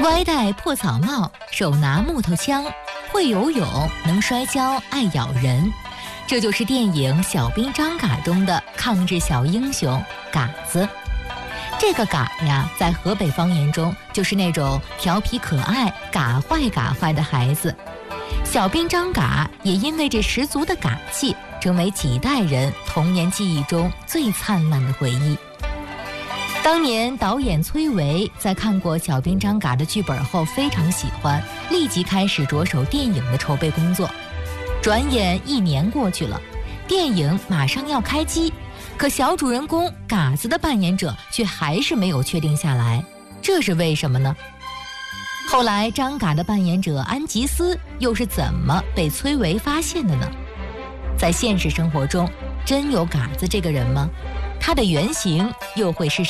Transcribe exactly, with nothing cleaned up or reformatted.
歪戴破草帽，手拿木头枪，会游泳，能摔跤，爱咬人。这就是电影《小兵张嘎》中的抗日小英雄嘎子。这个嘎呀，在河北方言中就是那种调皮可爱、嘎坏嘎坏的孩子。小兵张嘎也因为这十足的嘎气，成为几代人童年记忆中最灿烂的回忆。当年导演崔维在看过《小兵张嘎》的剧本后非常喜欢，立即开始着手电影的筹备工作。转眼一年过去了，电影马上要开机，可小主人公嘎子的扮演者却还是没有确定下来，这是为什么呢？后来张嘎的扮演者安吉斯又是怎么被崔维发现的呢？在现实生活中，真有嘎子这个人吗？他的原型又会是